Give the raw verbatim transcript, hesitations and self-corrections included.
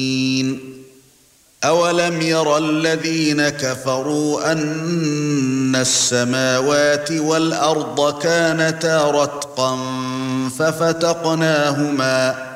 أَوَلَمْ يَرَ الَّذِينَ كَفَرُوا أَنَّ السَّمَاوَاتِ وَالْأَرْضَ كَانَتَا رَتْقًا فَفَتَقْنَاهُمَا